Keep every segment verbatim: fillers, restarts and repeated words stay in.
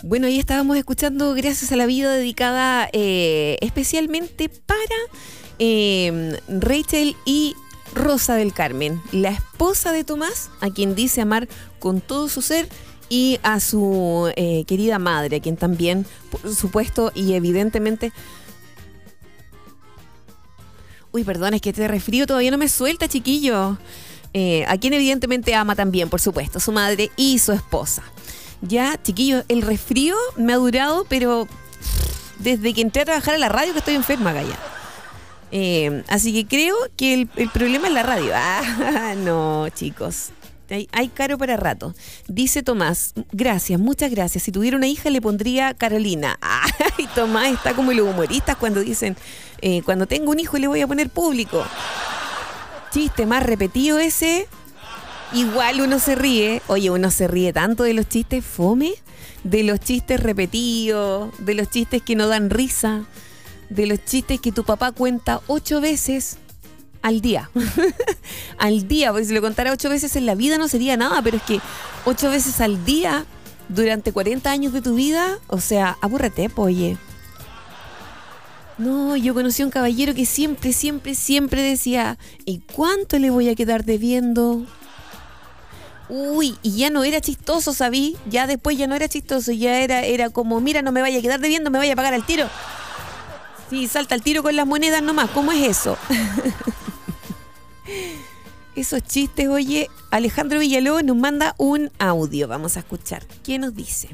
Bueno, ahí estábamos escuchando Gracias a la Vida, dedicada eh, especialmente para eh, Rachel y Rosa del Carmen, la esposa de Tomás, a quien dice amar con todo su ser, y a su eh, querida madre, a quien también, por supuesto y evidentemente... Uy, perdón, es que este resfrío todavía no me suelta, chiquillo. Eh, a quien evidentemente ama también, por supuesto, su madre y su esposa. Ya, chiquillo, el resfrío me ha durado, pero desde que entré a trabajar a la radio que estoy enferma, Gaya. Eh, así que creo que el, el problema es la radio. Ah, no, chicos. Hay, hay caro para rato. Dice Tomás, gracias, muchas gracias. Si tuviera una hija le pondría Carolina. Ay, Tomás está como los humoristas cuando dicen, eh, cuando tengo un hijo le voy a poner Público. Chiste más repetido ese. Igual uno se ríe. Oye, uno se ríe tanto de los chistes fome, de los chistes repetidos, de los chistes que no dan risa, de los chistes que tu papá cuenta ocho veces al día. Al día, porque si lo contara ocho veces en la vida no sería nada, pero es que ocho veces al día durante cuarenta años de tu vida, o sea, apúrate, po, oye. No, yo conocí a un caballero que siempre, siempre, siempre decía, ¿y cuánto le voy a quedar debiendo? Uy, y ya no era chistoso, ¿sabí? Ya después ya no era chistoso, ya era, era como, mira, no me vaya a quedar debiendo, me vaya a pagar al tiro. Sí, salta al tiro con las monedas nomás, ¿cómo es eso? Esos chistes, oye, Alejandro Villalobos nos manda un audio, vamos a escuchar. ¿Qué nos dice?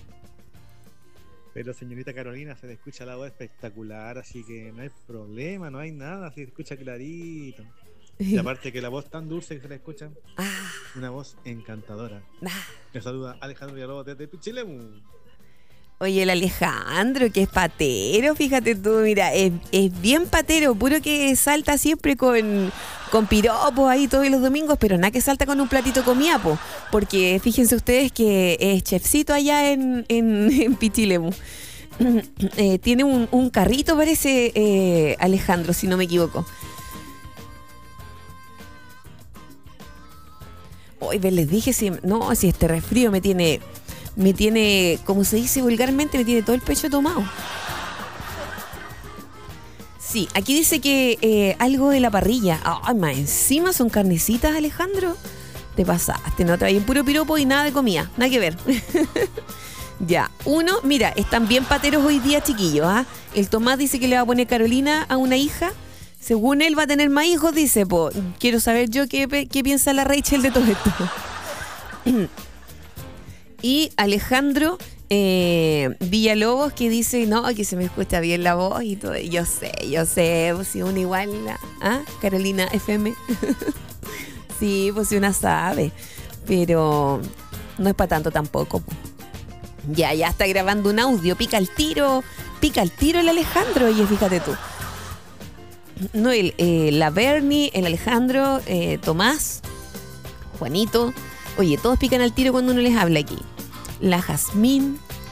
Pero señorita Carolina, se le escucha la voz espectacular, así que no hay problema, no hay nada, se escucha clarito. Y aparte que la voz tan dulce que se le escucha, ah. una voz encantadora. Ah. Me saluda Alejandro Villalobos desde Pichilemu. Oye, el Alejandro, que es patero, fíjate tú, mira, es, es bien patero, puro que salta siempre con, con piropos ahí todos los domingos, pero nada que salta con un platito comiapo, porque fíjense ustedes que es chefcito allá en, en, en Pichilemu. Eh, tiene un, un carrito, parece, eh, Alejandro, si no me equivoco. Hoy les dije, si, no, si este resfrío me tiene... Me tiene, como se dice vulgarmente, me tiene todo el pecho tomado. Sí, aquí dice que eh, algo de la parrilla. Ay, más encima son carnecitas, Alejandro. Te pasaste, no traen puro piropo y nada de comida. Nada que ver. Ya, uno, mira, están bien pateros hoy día, chiquillos. ¿Ah? El Tomás dice que le va a poner Carolina a una hija. Según él va a tener más hijos, dice. Po, quiero saber yo qué, qué piensa la Rachel de todo esto. Y Alejandro eh, Villalobos, que dice, no, que se me escucha bien la voz y todo. Yo sé, yo sé, pues si una igual, ¿ah? Carolina F M. Sí, pues si una sabe, pero no es para tanto tampoco. Ya, ya está grabando un audio, pica el tiro, pica el tiro el Alejandro, oye, fíjate tú. No, el, eh, la Bernie, el Alejandro, eh, Tomás, Juanito. Oye, todos pican al tiro cuando uno les habla aquí. La Jazmín.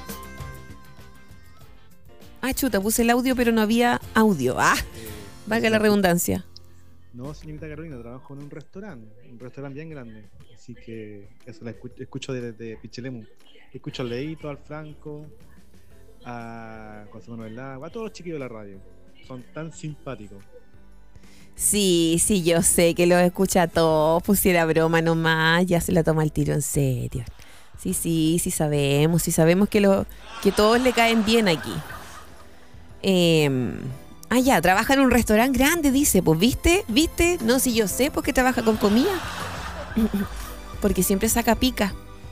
Ah, chuta, puse el audio, pero no había audio. Ah, eh, valga la redundancia. No, señorita Carolina, trabajo en un restaurante, un restaurante bien grande. Así que eso la escucho, escucho desde de Pichilemu. Escucho al Leito, al Franco, a José Manuel Lago, a todos los chiquillos de la radio. Son tan simpáticos. Sí, sí, yo sé que los escucha a todos, pusiera broma nomás, ya se la toma el tiro en serio. Sí, sí, sí sabemos, sí sabemos que, lo, que todos le caen bien aquí. Eh, ah, ya, trabaja en un restaurante grande, dice, pues, ¿viste? ¿Viste? No, si yo sé, porque trabaja con comida. Porque siempre saca pica.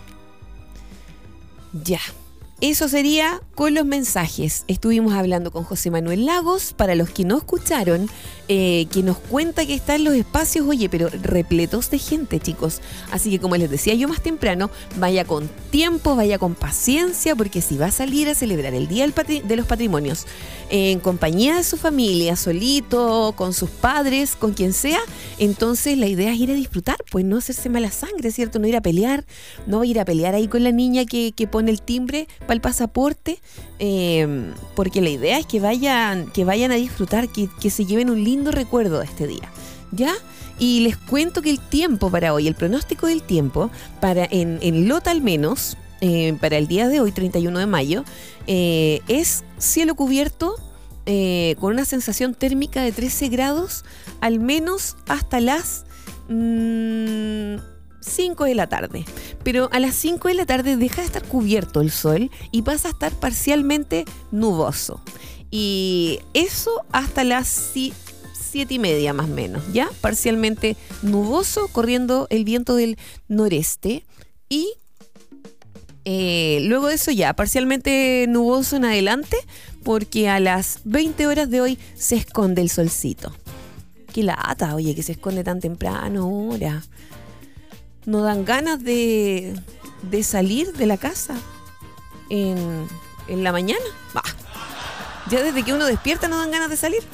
Ya. Eso sería con los mensajes. Estuvimos hablando con José Manuel Lagos, para los que no escucharon, eh, que nos cuenta que está en los espacios, oye, pero repletos de gente, chicos. Así que como les decía yo más temprano, vaya con tiempo, vaya con paciencia, porque si va a salir a celebrar el Día del Patri- de los Patrimonios eh, en compañía de su familia, solito, con sus padres, con quien sea, entonces la idea es ir a disfrutar, pues no hacerse mala sangre, ¿cierto? No ir a pelear, no ir a pelear ahí con la niña que, que pone el timbre para el pasaporte, eh, porque la idea es que vayan, que vayan a disfrutar, que, que se lleven un lindo recuerdo de este día, ¿ya? Y les cuento que el tiempo para hoy, el pronóstico del tiempo, para en, en Lota al menos, eh, para el día de hoy, treinta y uno de mayo, eh, es cielo cubierto eh, con una sensación térmica de trece grados, al menos hasta las mmm, cinco de la tarde. Pero a las cinco de la tarde deja de estar cubierto el sol y pasa a estar parcialmente nuboso. Y eso hasta las siete y media más o menos, ¿ya? Parcialmente nuboso, corriendo el viento del noreste. Y eh, luego de eso ya, parcialmente nuboso en adelante, porque a las veinte horas de hoy se esconde el solcito. Qué lata, oye, que se esconde tan temprano ahora. No dan ganas de, de salir de la casa en, en la mañana. Bah. Ya desde que uno despierta no dan ganas de salir.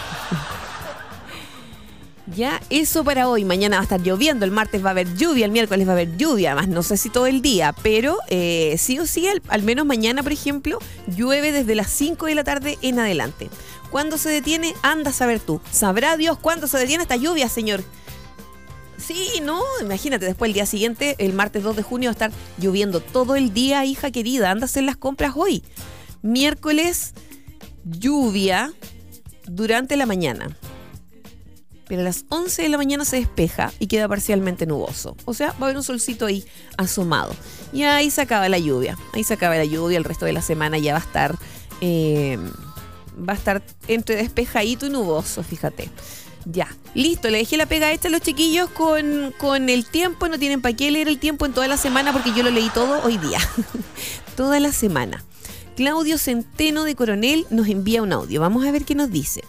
Ya, eso para hoy. Mañana va a estar lloviendo, el martes va a haber lluvia, el miércoles va a haber lluvia, más no sé si todo el día, pero eh, sí o sí, al, al menos mañana, por ejemplo, llueve desde las cinco de la tarde en adelante. ¿Cuándo se detiene? Anda a saber tú. ¿Sabrá Dios cuándo se detiene esta lluvia, señor? Sí, no, imagínate, después el día siguiente, el martes dos de junio, va a estar lloviendo todo el día, hija querida. Anda a hacer las compras hoy. Miércoles, lluvia durante la mañana. Pero a las once de la mañana se despeja y queda parcialmente nuboso. O sea, va a haber un solcito ahí asomado. Y ahí se acaba la lluvia. Ahí se acaba la lluvia. El resto de la semana ya va a estar, eh, va a estar entre despejadito y nuboso, fíjate. Ya, listo, le dejé la pega hecha a los chiquillos con, con el tiempo. No tienen para qué leer el tiempo en toda la semana porque yo lo leí todo hoy día. Toda la semana. Claudio Centeno de Coronel nos envía un audio. Vamos a ver qué nos dice.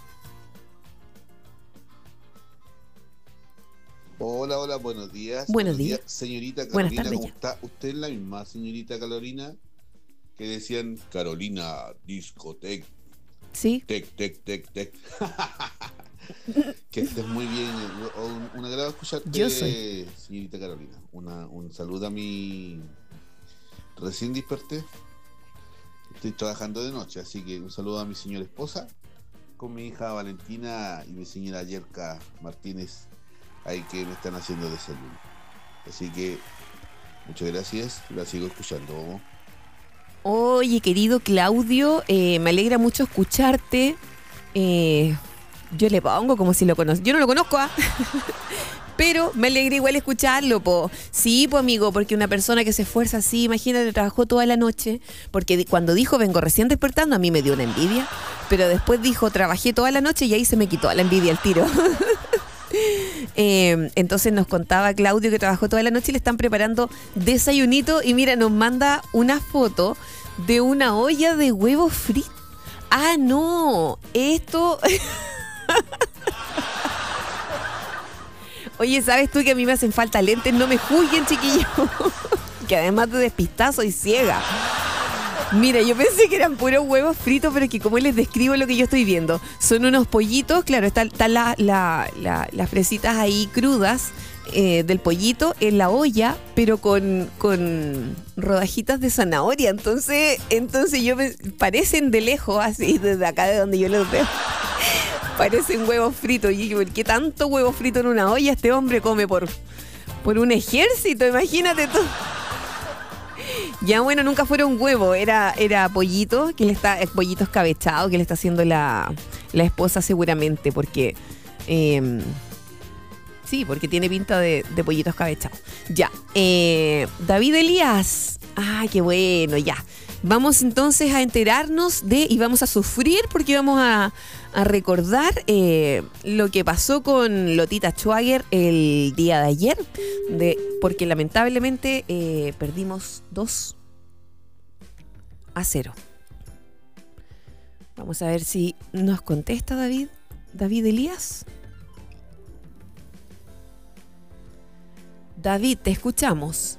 Hola, hola, buenos días. Buenos, buenos días. días. Señorita Carolina, Buenas tardes, ¿cómo ya. está? ¿Usted es la misma señorita Carolina que decían Carolina Discotec? Sí. Tec, tec, tec, tec. Que estés muy bien. Un, un agrado escucharte, Yo soy. señorita Carolina. Una, un saludo a mi... Recién desperté. Estoy trabajando de noche, así que un saludo a mi señora esposa, con mi hija Valentina y mi señora Yerka Martínez, ahí que me están haciendo desayuno. Así que muchas gracias, la sigo escuchando. Oye, querido Claudio, eh, me alegra mucho escucharte. Eh, yo le pongo como si lo conozco. Yo no lo conozco, ¿ah? Pero me alegra igual escucharlo, po. Sí, po, amigo, porque una persona que se esfuerza así, imagínate, trabajó toda la noche, porque cuando dijo vengo recién despertando, a mí me dio una envidia, pero después dijo trabajé toda la noche y ahí se me quitó la envidia al tiro. eh, entonces nos contaba Claudio que trabajó toda la noche y le están preparando desayunito y mira, nos manda una foto de una olla de huevos fritos. Ah, no, esto... Oye, ¿sabes tú que a mí me hacen falta lentes? No me juzguen, chiquillos. Que además de despistada soy ciega. Mira, yo pensé que eran puros huevos fritos, pero es que como les describo lo que yo estoy viendo. Son unos pollitos, claro, están está la, la, la, las fresitas ahí crudas eh, del pollito en la olla, pero con, con rodajitas de zanahoria. Entonces, entonces yo me, parecen de lejos, así, desde acá de donde yo los veo. Parecen huevos fritos. Y ¿por qué tanto huevo frito en una olla? Este hombre come por, por un ejército, imagínate tú. Ya bueno, nunca fueron huevo, era, era pollito, que le está, pollito escabechado, que le está haciendo la, la esposa seguramente, porque eh, sí, porque tiene pinta de, de pollito escabechado. Ya, eh, David Elías, ah, qué bueno, ya. Vamos entonces a enterarnos de, y vamos a sufrir porque vamos a, a recordar eh, lo que pasó con Lotita Schwager el día de ayer, de, porque lamentablemente eh, perdimos dos a cero. Vamos a ver si nos contesta David, David Elías. David, te escuchamos.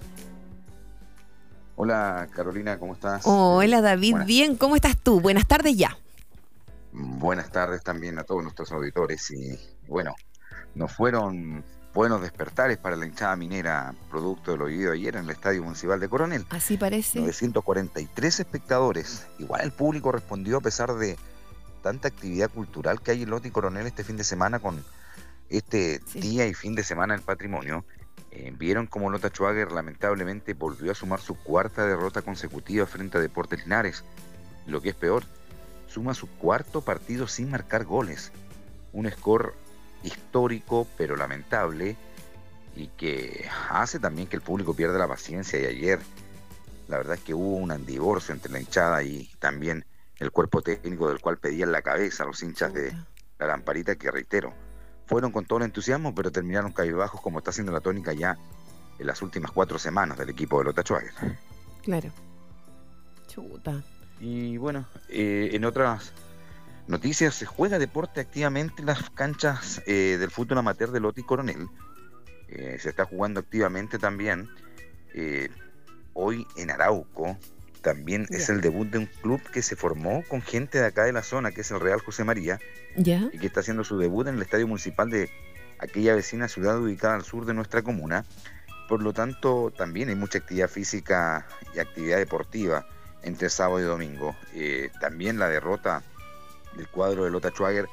Hola Carolina, ¿cómo estás? Hola David, Buenas. Bien, ¿cómo estás tú? Buenas tardes ya. Buenas tardes también a todos nuestros auditores y bueno, nos fueron buenos despertares para la hinchada minera producto de lo vivido ayer en el Estadio Municipal de Coronel. Así parece. novecientos cuarenta y tres espectadores, igual el público respondió a pesar de tanta actividad cultural que hay en Loti Coronel este fin de semana con este sí. día y fin de semana del patrimonio. Eh, vieron cómo Lota Schwager lamentablemente volvió a sumar su cuarta derrota consecutiva frente a Deportes Linares. Lo que es peor, suma su cuarto partido sin marcar goles. Un score histórico pero lamentable y que hace también que el público pierda la paciencia. Y ayer la verdad es que hubo un divorcio entre la hinchada y también el cuerpo técnico, del cual pedían la cabeza a los hinchas de la Lamparita, que reitero, fueron con todo el entusiasmo, pero terminaron cabizbajos, como está siendo la tónica ya en las últimas cuatro semanas del equipo de Lota Schwager. Claro. Chuta. Y bueno, eh, en otras noticias, se juega deporte activamente en las canchas eh, del fútbol amateur de Lota y Coronel. Eh, se está jugando activamente también. Eh, hoy en Arauco también yeah. es el debut de un club que se formó con gente de acá de la zona, que es el Real José María, yeah. y que está haciendo su debut en el estadio municipal de aquella vecina ciudad ubicada al sur de nuestra comuna. Por lo tanto, también hay mucha actividad física y actividad deportiva entre sábado y domingo. Eh, también la derrota del cuadro de Lota Schwager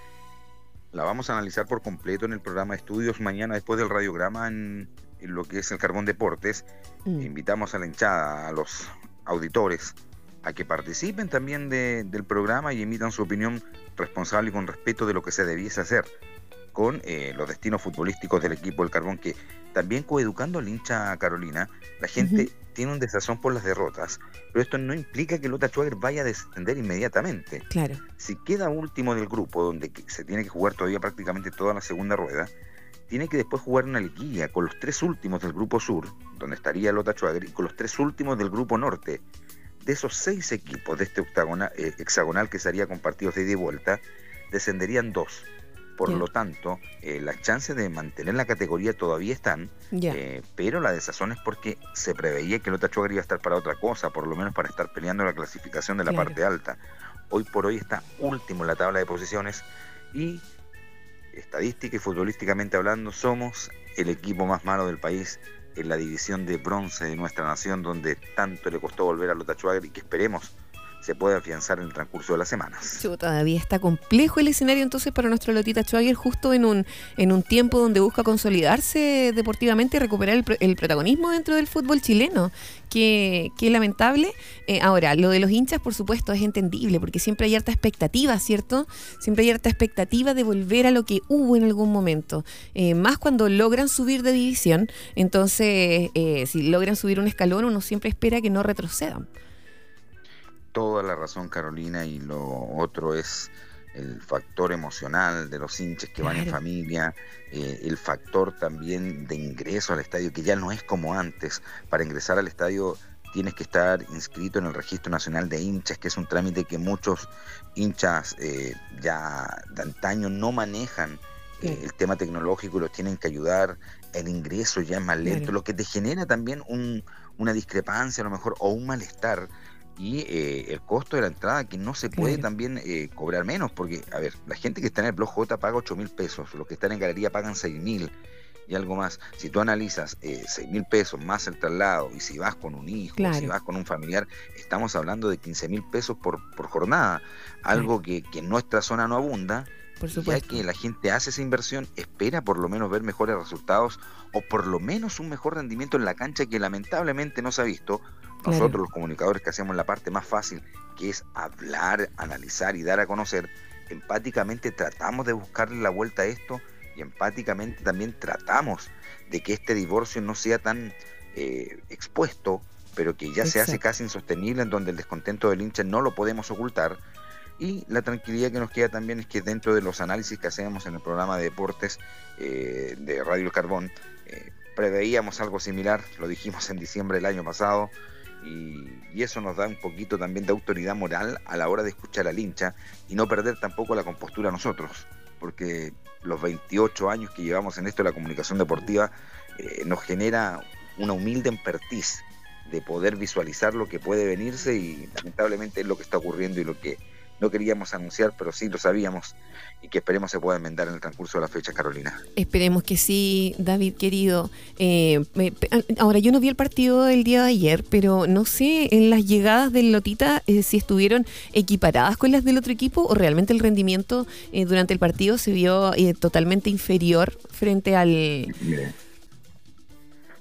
la vamos a analizar por completo en el programa de estudios mañana después del radiograma en, en lo que es el Carbón Deportes. Mm. Invitamos a la hinchada, a los auditores, a que participen también de, del programa y emitan su opinión responsable y con respeto de lo que se debiese hacer con eh, los destinos futbolísticos del equipo del Carbón, que también coeducando al hincha Carolina, la gente uh-huh. tiene un desazón por las derrotas, pero esto no implica que Lota Schwager vaya a descender inmediatamente. Claro. Si queda último del grupo, donde se tiene que jugar todavía prácticamente toda la segunda rueda, tiene que después jugar una liguilla con los tres últimos del grupo sur, donde estaría Lota Schwager, y con los tres últimos del grupo norte. De esos seis equipos de este octagonal, eh, hexagonal que sería con partidos de ida y vuelta, descenderían dos. Por yeah. lo tanto, eh, las chances de mantener la categoría todavía están, yeah. eh, pero la desazón es porque se preveía que Lota Schwager iba a estar para otra cosa, por lo menos para estar peleando la clasificación de la claro. parte alta. Hoy por hoy está último en la tabla de posiciones y estadística y futbolísticamente hablando somos el equipo más malo del país en la división de bronce de nuestra nación, donde tanto le costó volver a Lota Schwager y que esperemos se puede afianzar en el transcurso de las semanas. Sí, todavía está complejo el escenario entonces para nuestro Lotita Schwager, justo en un en un tiempo donde busca consolidarse deportivamente y recuperar el, el protagonismo dentro del fútbol chileno. Qué, qué lamentable. Eh, ahora, lo de los hinchas, por supuesto, es entendible, porque siempre hay harta expectativa, ¿cierto? Siempre hay harta expectativa de volver a lo que hubo en algún momento. Eh, más cuando logran subir de división, entonces, eh, si logran subir un escalón, uno siempre espera que no retrocedan. Toda la razón, Carolina, y lo otro es el factor emocional de los hinchas que claro. van en familia, eh, el factor también de ingreso al estadio, que ya no es como antes. Para ingresar al estadio tienes que estar inscrito en el Registro Nacional de Hinchas, que es un trámite que muchos hinchas eh, ya de antaño no manejan. Sí. Eh, el tema tecnológico, los tienen que ayudar, el ingreso ya es más lento, claro. lo que te genera también un, una discrepancia a lo mejor o un malestar. Y eh, el costo de la entrada, que no se puede claro. también eh, cobrar menos, porque, a ver, la gente que está en el Blog J paga ocho mil pesos, los que están en galería pagan seis mil y algo más. Si tú analizas eh, seis mil pesos más el traslado, y si vas con un hijo, claro. si vas con un familiar, estamos hablando de quince mil pesos por, por jornada, algo claro. que, que en nuestra zona no abunda. Por supuesto. Ya que la gente hace esa inversión, espera por lo menos ver mejores resultados o por lo menos un mejor rendimiento en la cancha, que lamentablemente no se ha visto. Nosotros claro. los comunicadores que hacemos la parte más fácil, que es hablar, analizar y dar a conocer, empáticamente tratamos de buscarle la vuelta a esto y empáticamente también tratamos de que este divorcio no sea tan eh, expuesto, pero que ya Exacto. se hace casi insostenible, en donde el descontento del hincha no lo podemos ocultar. Y la tranquilidad que nos queda también es que dentro de los análisis que hacemos en el programa de deportes eh, de Radio El Carbón, eh, preveíamos algo similar, lo dijimos en diciembre del año pasado, y, y eso nos da un poquito también de autoridad moral a la hora de escuchar al hincha y no perder tampoco la compostura nosotros, porque los veintiocho años que llevamos en esto de la comunicación deportiva eh, nos genera una humilde expertise de poder visualizar lo que puede venirse, y lamentablemente es lo que está ocurriendo y lo que no queríamos anunciar, pero sí lo sabíamos, y que esperemos se pueda enmendar en el transcurso de la fecha, Carolina. Esperemos que sí, David, querido. Eh, ahora, yo no vi el partido del día de ayer, pero no sé, en las llegadas del Lotita, eh, si estuvieron equiparadas con las del otro equipo, o realmente el rendimiento eh, durante el partido se vio eh, totalmente inferior frente al... Mire,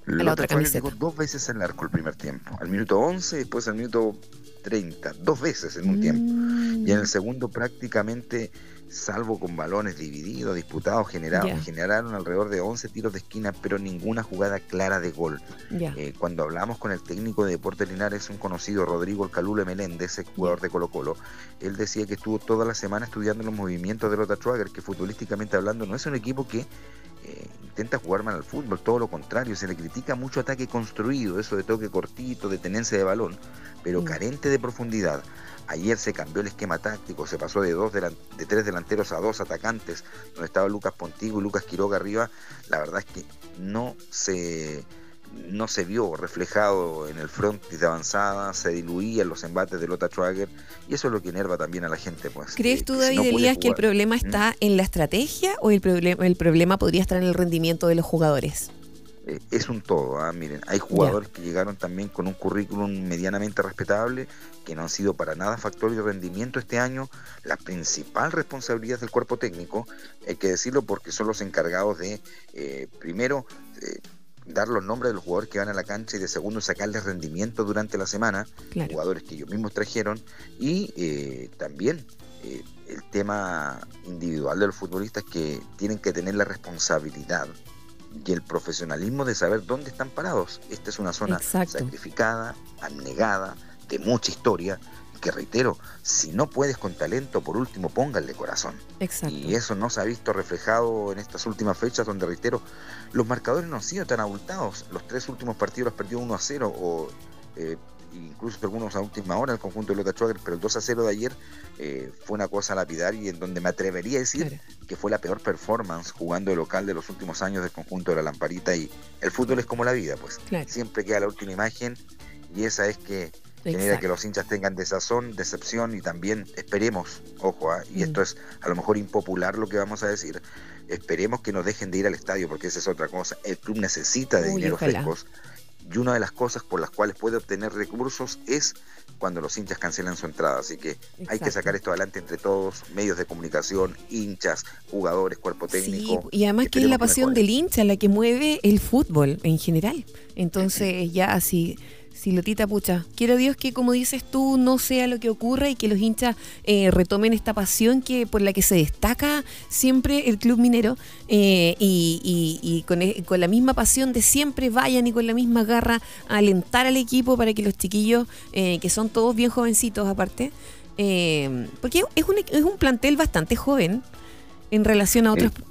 a la otra camiseta. Llegó dos veces al arco el primer tiempo, al minuto once y después al minuto treinta, dos veces en un mm. tiempo. Y en el segundo prácticamente, salvo con balones divididos, disputados, generaron, yeah. generaron alrededor de once tiros de esquina, pero ninguna jugada clara de gol. Yeah. Eh, cuando hablamos con el técnico de Deportes Linares, un conocido, Rodrigo El Calule Meléndez, ex jugador yeah. de Colo Colo, él decía que estuvo toda la semana estudiando los movimientos de Lota Schwager, que futbolísticamente hablando no es un equipo que eh, intenta jugar mal al fútbol, todo lo contrario, se le critica mucho ataque construido, eso de toque cortito, de tenencia de balón, pero mm. carente de profundidad. Ayer se cambió el esquema táctico, se pasó de dos delan- de tres delanteros a dos atacantes, donde estaba Lucas Pontigo y Lucas Quiroga arriba. La verdad es que no se no se vio reflejado en el frontis de avanzada, se diluían los embates de Lota Schwager, y eso es lo que enerva también a la gente. Pues, ¿Crees que, tú, que David si no Elías, que el jugar, problema está ¿Mm? en la estrategia o el, problem- el problema podría estar en el rendimiento de los jugadores? Eh, es un todo, ¿eh? Miren, hay jugadores yeah. que llegaron también con un currículum medianamente respetable, que no han sido para nada factor de rendimiento este año. La principal responsabilidad del cuerpo técnico, hay que decirlo, porque son los encargados de, eh, primero, eh, dar los nombres de los jugadores que van a la cancha, y de segundo, sacarles rendimiento durante la semana, claro. jugadores que ellos mismos trajeron, y eh, también eh, el tema individual de los futbolistas, que tienen que tener la responsabilidad y el profesionalismo de saber dónde están parados. Esta es una zona Exacto. sacrificada, abnegada, de mucha historia, que reitero, si no puedes con talento, por último pónganle corazón. Exacto. Y eso no se ha visto reflejado en estas últimas fechas, donde, reitero, los marcadores no han sido tan abultados. Los tres últimos partidos los perdió uno a cero, o eh, incluso algunos a última hora el conjunto de Lota Schwager, pero el dos a cero de ayer eh, fue una cosa lapidaria, y en donde me atrevería a decir claro. que fue la peor performance jugando de local de los últimos años del conjunto de la Lamparita. Y el fútbol es como la vida, pues claro. siempre queda la última imagen, y esa es que genera Exacto. que los hinchas tengan desazón, decepción, y también esperemos, ojo, ¿eh? y mm. esto es a lo mejor impopular lo que vamos a decir, esperemos que nos dejen de ir al estadio, porque esa es otra cosa. El club necesita de Uy, dinero ojalá. frescos, y una de las cosas por las cuales puede obtener recursos es cuando los hinchas cancelan su entrada. Así que Exacto. hay que sacar esto adelante entre todos, medios de comunicación, hinchas, jugadores, cuerpo técnico. Sí, y además que es la pasión del hincha la que mueve el fútbol en general. Entonces ya así... Sí, Lotita, pucha, quiero Dios que, como dices tú, no sea lo que ocurra, y que los hinchas eh, retomen esta pasión que por la que se destaca siempre el Club Minero, eh, y, y, y con, con la misma pasión de siempre vayan, y con la misma garra a alentar al equipo, para que los chiquillos, eh, que son todos bien jovencitos aparte, eh, porque es un, es un plantel bastante joven en relación a otros...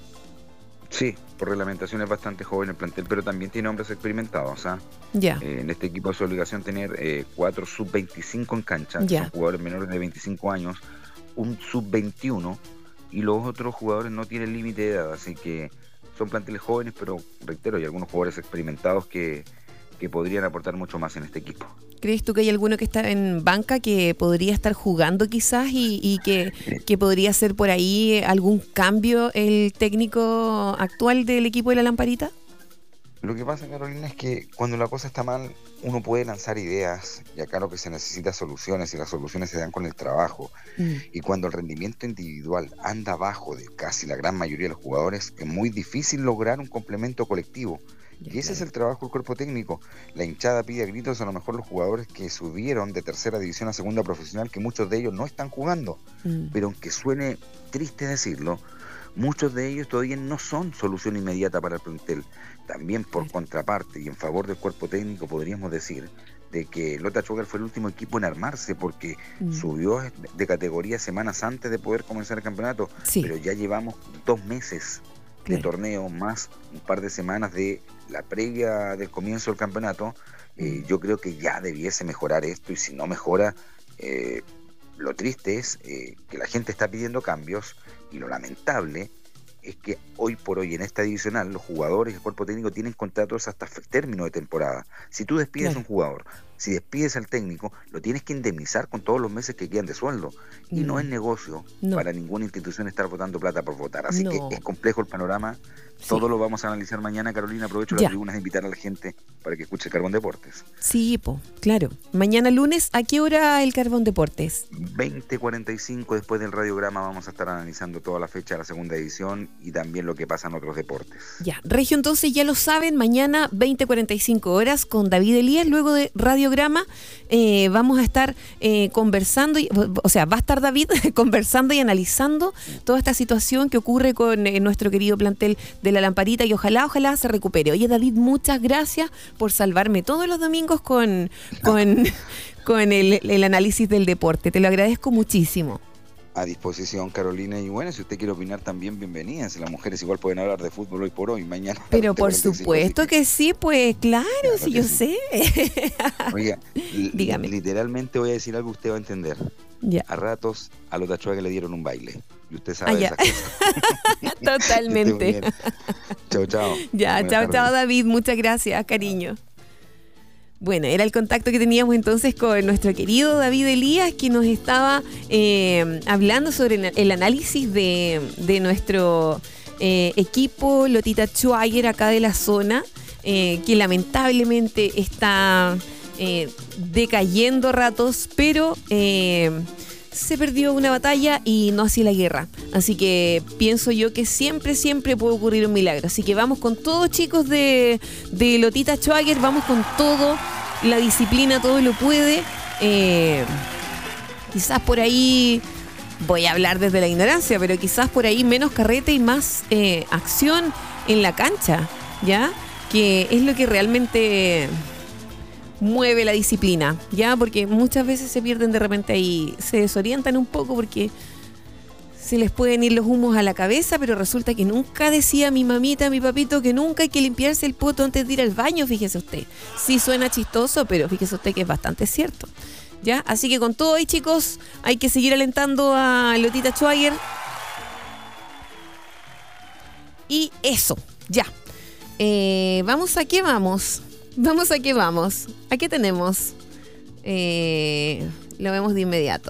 Sí. sí. Por reglamentación es bastante joven el plantel, pero también tiene hombres experimentados. ¿ah? Yeah. Eh, en este equipo es su obligación tener eh, cuatro sub veinticinco en cancha, yeah. que son jugadores menores de veinticinco años, un sub veintiuno, y los otros jugadores no tienen límite de edad, así que son planteles jóvenes, pero reitero, hay algunos jugadores experimentados que, que podrían aportar mucho más en este equipo. ¿Crees tú que hay alguno que está en banca que podría estar jugando quizás, y, y que, que podría ser por ahí algún cambio el técnico actual del equipo de la Lamparita? Lo que pasa, Carolina, es que cuando la cosa está mal, uno puede lanzar ideas, y acá lo que se necesita es soluciones, y las soluciones se dan con el trabajo. Mm. Y cuando el rendimiento individual anda bajo de casi la gran mayoría de los jugadores, es muy difícil lograr un complemento colectivo. Y ese claro. es el trabajo del cuerpo técnico. La hinchada pide a gritos a lo mejor los jugadores que subieron de tercera división a segunda profesional, que muchos de ellos no están jugando. Mm. Pero aunque suene triste decirlo, muchos de ellos todavía no son solución inmediata para el plantel. También por claro. contraparte y en favor del cuerpo técnico podríamos decir de que Lota Schwager fue el último equipo en armarse, porque mm. subió de categoría semanas antes de poder comenzar el campeonato. Sí. Pero ya llevamos dos meses de torneo, más un par de semanas de la previa del comienzo del campeonato. eh, yo creo que ya debiese mejorar esto, y si no mejora, eh, lo triste es eh, que la gente está pidiendo cambios, y lo lamentable es que hoy por hoy en esta divisional los jugadores y el cuerpo técnico tienen contratos hasta término de temporada. Si tú despides claro. a un jugador, si despides al técnico, lo tienes que indemnizar con todos los meses que quedan de sueldo, y mm. no es negocio no. para ninguna institución estar votando plata por votar, así no. que es complejo el panorama, Todo lo vamos a analizar mañana, Carolina. Aprovecho Ya. las tribunas de invitar a la gente para que escuche el Carbón Deportes. Sí, po, claro. Mañana lunes, ¿a qué hora el Carbón Deportes? veinte cuarenta y cinco después del radiograma vamos a estar analizando toda la fecha de la segunda edición y también lo que pasa en otros deportes. Ya, Regio, entonces ya lo saben, mañana veinte cuarenta y cinco horas con David Elías, luego de radiograma eh, vamos a estar eh, conversando, y, o sea, va a estar David conversando y analizando toda esta situación que ocurre con eh, nuestro querido plantel de La Lamparita y ojalá, ojalá se recupere. Oye, David, muchas gracias por salvarme todos los domingos con, con, con el, el análisis del deporte. Te lo agradezco muchísimo. A disposición, Carolina, y bueno, si usted quiere opinar también, bienvenidas. Las mujeres igual pueden hablar de fútbol hoy por hoy, mañana. Pero por cuarenta y cinco, supuesto así que- que sí, pues claro, Claro sí que yo sí. sé. Oiga, li- Dígame. literalmente voy a decir algo que usted va a entender. Ya, A ratos a los Tachuaga le dieron un baile. Y usted sabe Ah, de ya. esas cosas. totalmente. Que esté muy bien. Chao, chao. Ya, Buenas chao, tardes. chao David, muchas gracias, cariño. Bueno, era el contacto que teníamos entonces con nuestro querido David Elías, que nos estaba eh, hablando sobre el- el análisis de, de nuestro eh, equipo Lotita Schwager acá de la zona, eh, que lamentablemente está eh, decayendo a ratos, pero eh, se perdió una batalla y no así la guerra. Así que pienso yo que siempre, siempre puede ocurrir un milagro. Así que vamos con todo, chicos de, de Lotita Schwager, vamos con todo. La disciplina todo lo puede. Eh, quizás por ahí, voy a hablar desde la ignorancia, pero quizás por ahí menos carrete y más eh, acción en la cancha, ¿ya? Que es lo que realmente mueve la disciplina, ¿ya? Porque muchas veces se pierden de repente ahí, se desorientan un poco porque se les pueden ir los humos a la cabeza, pero resulta que nunca decía mi mamita, mi papito, que nunca hay que limpiarse el poto antes de ir al baño, fíjese usted. Sí suena chistoso, pero fíjese usted que es bastante cierto, ¿ya? Así que con todo ahí, chicos, hay que seguir alentando a Lotita Schwager. Y eso, ya. Eh, ¿Vamos a qué vamos? Vamos a qué vamos. ¿A qué tenemos? Eh, lo vemos de inmediato.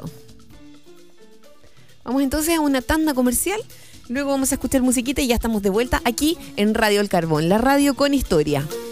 Vamos entonces a una tanda comercial. Luego vamos a escuchar musiquita y ya estamos de vuelta aquí en Radio El Carbón, la radio con historia.